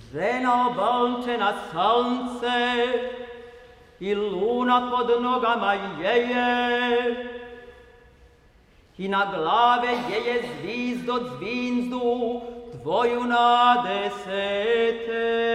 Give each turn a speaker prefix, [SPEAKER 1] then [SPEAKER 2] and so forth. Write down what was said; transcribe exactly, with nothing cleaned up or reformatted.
[SPEAKER 1] žena obonče na sunce i luna pod nogama jeje. I na glave jeje zvizdo zvizdu tvoju na desete.